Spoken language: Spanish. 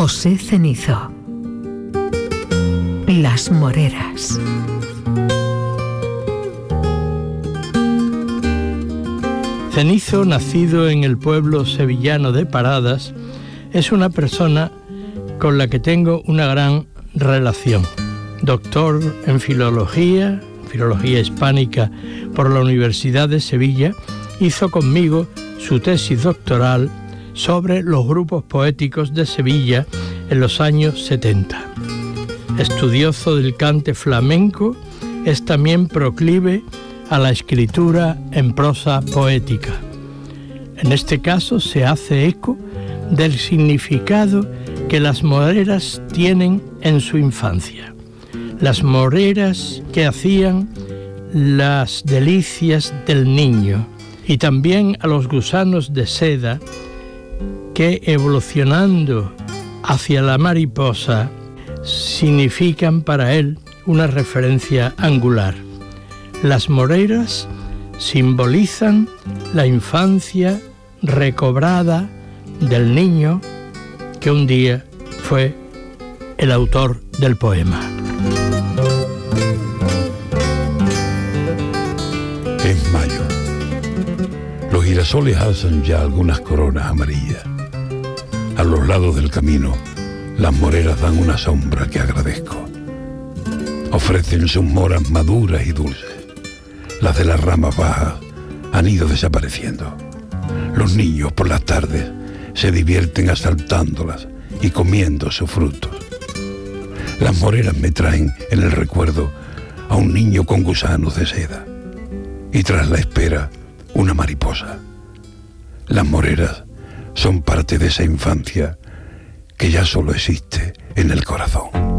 José Cenizo. Las Moreras. Cenizo, nacido en el pueblo sevillano de Paradas, es una persona con la que tengo una gran relación. Doctor en filología hispánica por la Universidad de Sevilla, hizo conmigo su tesis doctoral sobre los grupos poéticos de Sevilla en los años 70. Estudioso del cante flamenco, es también proclive a la escritura en prosa poética. En este caso se hace eco del significado que las moreras tienen en su infancia. Las moreras que hacían las delicias del niño, y también a los gusanos de seda que, evolucionando hacia la mariposa, significan para él una referencia angular. Las moreras simbolizan la infancia recobrada del niño que un día fue el autor del poema. Es mayo. Los girasoles alzan ya algunas coronas amarillas. A los lados del camino, las moreras dan una sombra que agradezco. Ofrecen sus moras maduras y dulces. Las de las ramas bajas han ido desapareciendo. Los niños por las tardes se divierten asaltándolas y comiendo sus frutos. Las moreras me traen en el recuerdo a un niño con gusanos de seda y tras la espera una mariposa. Las moreras son parte de esa infancia que ya solo existe en el corazón.